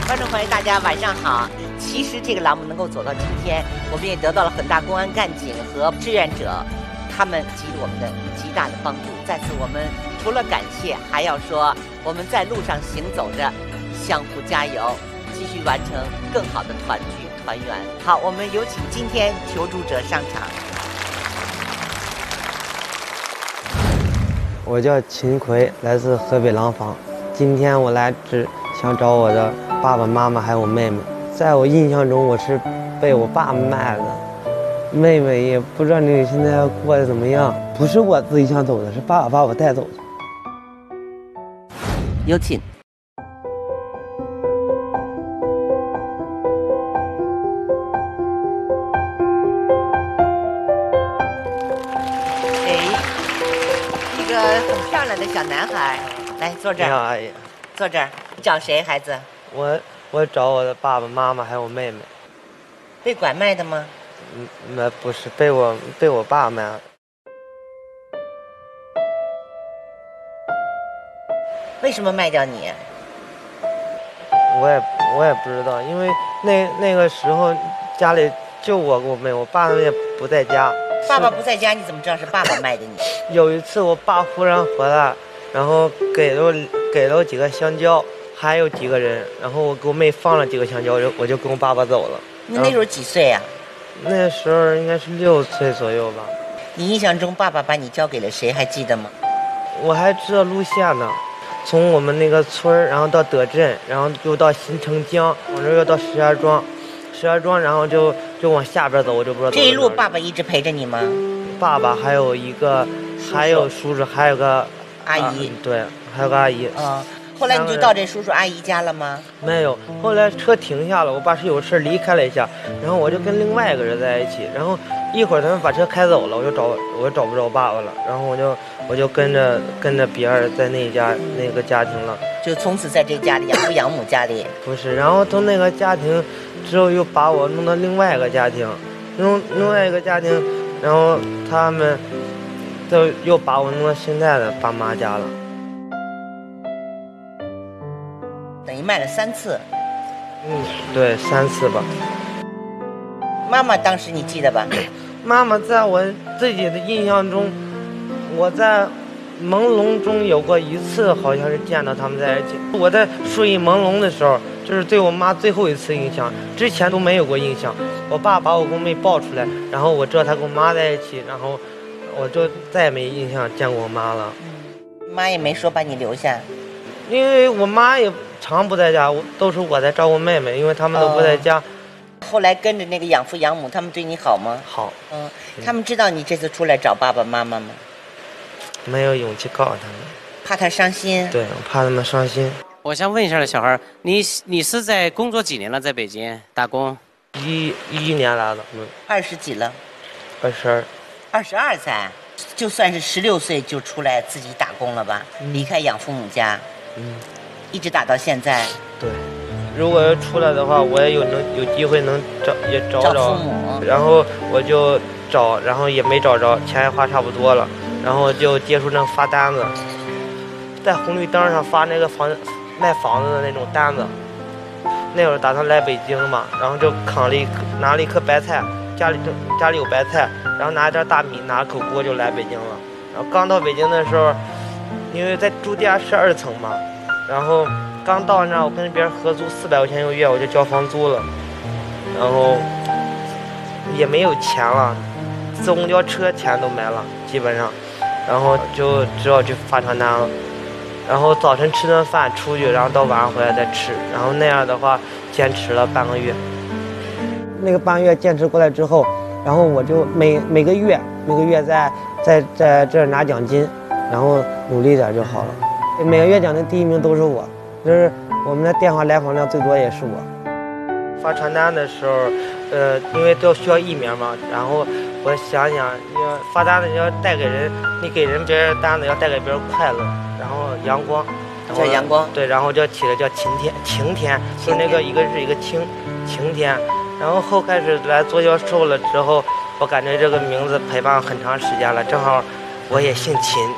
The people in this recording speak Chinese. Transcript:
观众朋友，大家晚上好。其实这个栏目能够走到今天，我们也得到了很大公安干警和志愿者他们给予我们的极大的帮助。在此，我们除了感谢，还要说我们在路上行走着，相互加油，继续完成更好的团聚团圆。好，我们有请今天求助者上场。 我叫秦奎，来自河北廊坊。今天我来想找我的爸爸妈妈还有我妹妹。在我印象中，我是被我爸卖的，妹妹也不知道你现在过得怎么样。不是我自己想走的，是爸爸把我带走的。 有请。很漂亮的小男孩，来坐这儿。 你好，阿姨。 坐这儿。找谁，孩子？ 我找我的爸爸妈妈还有我妹妹。 被拐卖的吗？ 不是，被我爸卖了。 为什么卖掉你？ 我也不知道，因为那个时候家里就我跟我妹，我爸他们也不在家。 爸爸不在家，你怎么知道是爸爸卖的你？ 有一次我爸忽然回来，然后给了我几个香蕉，还有几个人，然后我给我妹放了几个香蕉，我就跟我爸爸走了。 你那时候几岁啊？ 那时候应该是6岁左右吧。 你印象中爸爸把你交给了谁？还记得吗？ 我还知道路线呢，从我们那个村然后到德镇，然后就到新城江，往这又到石家庄，然后就往下边走，我就不知道。 这一路爸爸一直陪着你吗？ 爸爸还有叔叔，还有个阿姨。 对，还有个阿姨。 后来你就到这叔叔阿姨家了吗？ 没有，后来车停下了，我爸是有事离开了一下，然后我就跟另外一个人在一起，然后一会儿他们把车开走了，我就找不着爸爸了，然后我就跟着别人在那个家庭了， 就从此在这家里养父养母家里。 不是，然后从那个家庭之后又把我弄到另外一个家庭，然后他们都又把我弄到现在的爸妈家了。 等于卖了3次。 对，3次吧。 妈妈当时你记得吧？ 妈妈在我自己的印象中，我在朦胧中有过一次，好像是见到他们在一起。我在睡意朦胧的时候，就是对我妈最后一次印象，之前都没有过印象。我爸把我跟我妹抱出来，然后我知道他跟我妈在一起，然后我就再也没印象见过我妈了。 妈也没说把你留下， 因为我妈也常不在家，都是我在照顾妹妹，因为他们都不在家。 后来跟着那个养父养母，他们对你好吗？ 好。 他们知道你这次出来找爸爸妈妈吗？ 没有勇气告诉他们， 怕他伤心。 对，我怕他们伤心。 我想问一下小孩，你是在工作几年了？在北京打工 ？11年来了。 20几了 ？22。 22才，就算是16岁就出来自己打工了吧？离开养父母家，一直打到现在。 对，如果要出来的话，我也有机会能找父母， 然后我就找，然后也没找着，钱也花差不多了，然后就接触那发单子，在红绿灯上发那个卖房子的那种单子。那会儿打算来北京嘛，然后就拿了一颗白菜，家里有白菜，然后拿一袋大米，拿了口锅就来北京了。然后刚到北京的时候，因为在住家是2层嘛，然后刚到那我跟别人合租400块钱一个月，我就交房租了，然后也没有钱了，坐公交车钱都没了基本上，然后就只好去发传单了。然后早晨吃顿饭出去，然后到晚上回来再吃，然后那样的话坚持了半个月。那个半个月坚持过来之后，然后我就每个月在这儿拿奖金，然后努力点就好了。每个月奖金第1名都是我，就是我们的电话来访量最多也是我。发传单的时候，因为都需要艺名嘛，然后我想，要发单子要带给人，你给别人单子要带给别人快乐，然后阳光， 叫阳光。 对，然后就起了叫晴天，就那个一个是一个晴天。然后后开始来做销售了之后，我感觉这个名字陪伴很长时间了，正好我也姓秦，